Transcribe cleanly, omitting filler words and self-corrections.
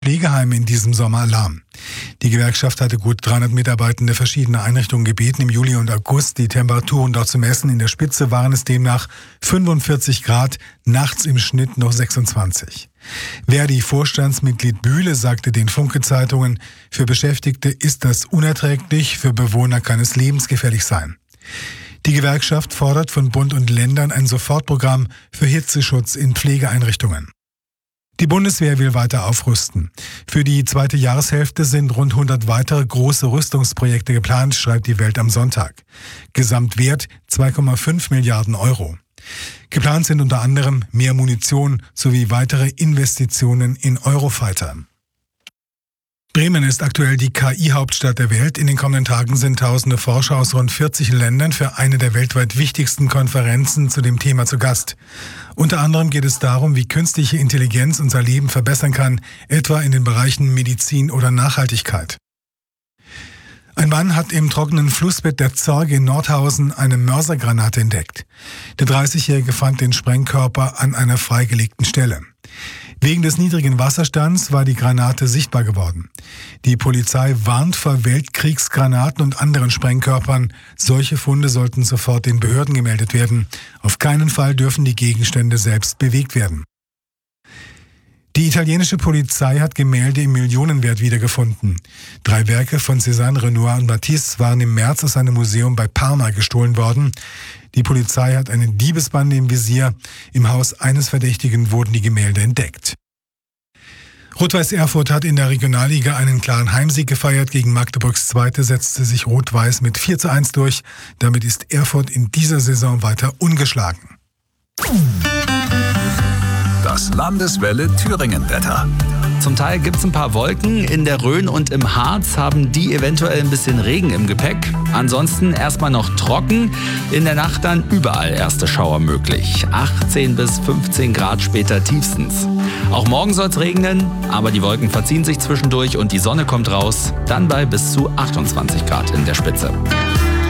Pflegeheime in diesem Sommer Alarm. Die Gewerkschaft hatte gut 300 Mitarbeitende verschiedener Einrichtungen gebeten, im Juli und August die Temperaturen dort zu messen. In der Spitze waren es demnach 45 Grad, nachts im Schnitt noch 26. Verdi-Vorstandsmitglied Bühle sagte den Funke-Zeitungen, für Beschäftigte ist das unerträglich, für Bewohner kann es lebensgefährlich sein. Die Gewerkschaft fordert von Bund und Ländern ein Sofortprogramm für Hitzeschutz in Pflegeeinrichtungen. Die Bundeswehr will weiter aufrüsten. Für die zweite Jahreshälfte sind rund 100 weitere große Rüstungsprojekte geplant, schreibt die Welt am Sonntag. Gesamtwert 2,5 Milliarden Euro. Geplant sind unter anderem mehr Munition sowie weitere Investitionen in Eurofighter. Bremen ist aktuell die KI-Hauptstadt der Welt. In den kommenden Tagen sind tausende Forscher aus rund 40 Ländern für eine der weltweit wichtigsten Konferenzen zu dem Thema zu Gast. Unter anderem geht es darum, wie künstliche Intelligenz unser Leben verbessern kann, etwa in den Bereichen Medizin oder Nachhaltigkeit. Ein Mann hat im trockenen Flussbett der Zorge in Nordhausen eine Mörsergranate entdeckt. Der 30-Jährige fand den Sprengkörper an einer freigelegten Stelle. Wegen des niedrigen Wasserstands war die Granate sichtbar geworden. Die Polizei warnt vor Weltkriegsgranaten und anderen Sprengkörpern. Solche Funde sollten sofort den Behörden gemeldet werden. Auf keinen Fall dürfen die Gegenstände selbst bewegt werden. Die italienische Polizei hat Gemälde im Millionenwert wiedergefunden. 3 Werke von Cézanne, Renoir und Matisse waren im März aus einem Museum bei Parma gestohlen worden. Die Polizei hat eine Diebesbande im Visier. Im Haus eines Verdächtigen wurden die Gemälde entdeckt. Rot-Weiß Erfurt hat in der Regionalliga einen klaren Heimsieg gefeiert. Gegen Magdeburgs Zweite setzte sich Rot-Weiß mit 4:1 durch. Damit ist Erfurt in dieser Saison weiter ungeschlagen. Das Landeswelle Thüringen-Wetter. Zum Teil gibt es ein paar Wolken. In der Rhön und im Harz haben die eventuell ein bisschen Regen im Gepäck. Ansonsten erstmal noch trocken. In der Nacht dann überall erste Schauer möglich. 18 bis 15 Grad später tiefstens. Auch morgen soll es regnen, aber die Wolken verziehen sich zwischendurch und die Sonne kommt raus. Dann bei bis zu 28 Grad in der Spitze.